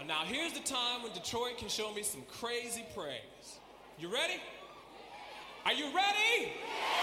Now here's the time when Detroit can show me some crazy praise. You ready? Are you ready?